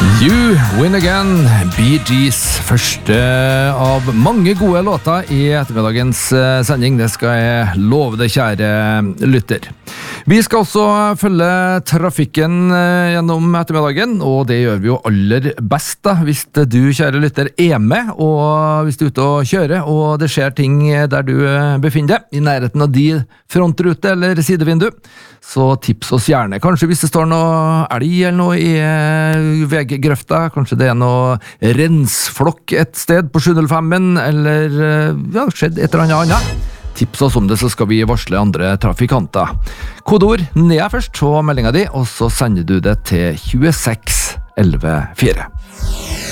You Win Again, Bee Gees, første av mange gode låter i ettermiddagens sending. Det skal jeg love deg, kjære lytter. Vi skal også følge trafikken gjennom ettermiddagen, og det gjør vi jo aller best da, hvis du, kjære lytter, er med, og hvis du er ute og kjører, og det skjer ting der du befinner deg, i nærheten av de frontrute eller sidevindu, så tips oss gjerne. Kanskje hvis det står noe elg eller noe i veggrøfta, kanskje det er noe rensflokk et sted på 705-en, eller ja, skjedd et eller annet. Tips oss om det, så skal vi varsle andre trafikanter. Kodeord ned først på meldingen din, og så sender du det til 26 11 4.